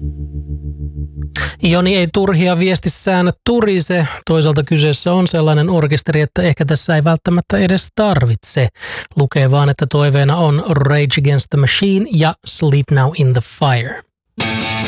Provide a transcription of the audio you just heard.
Joni ei turhia viestissään turise. Toisaalta kyseessä on sellainen orkesteri, että ehkä tässä ei välttämättä edes tarvitse. Lukee vaan, että toiveena on Rage Against the Machine ja Sleep Now in the Fire.